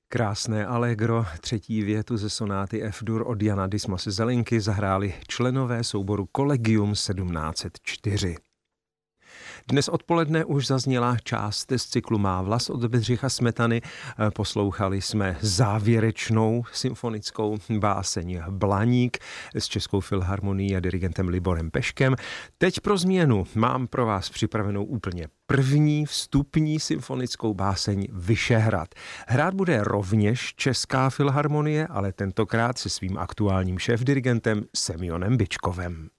Krásné allegro, třetí větu ze sonáty F-dur od Jana Dismase Zelinky zahráli členové souboru Collegium 1704. Dnes odpoledne už zazněla část z cyklu Má vlas od Bedřicha Smetany. Poslouchali jsme závěrečnou symfonickou báseň Blaník s Českou filharmonií a dirigentem Liborem Peškem. Teď pro změnu mám pro vás připravenou úplně první vstupní symfonickou báseň Vyšehrad. Hrát bude rovněž Česká filharmonie, ale tentokrát se svým aktuálním šéfdirigentem Semionem Byčkovem.